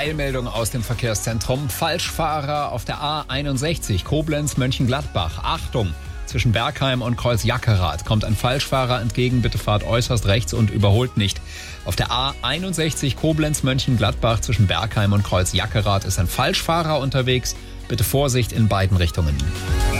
Eilmeldung aus dem Verkehrszentrum. Falschfahrer auf der A61 Koblenz-Mönchengladbach. Achtung! Zwischen Bergheim und Kreuz-Jackerath kommt ein Falschfahrer entgegen. Bitte fahrt äußerst rechts und überholt nicht. Auf der A61 Koblenz-Mönchengladbach zwischen Bergheim und Kreuz-Jackerath ist ein Falschfahrer unterwegs. Bitte Vorsicht in beiden Richtungen.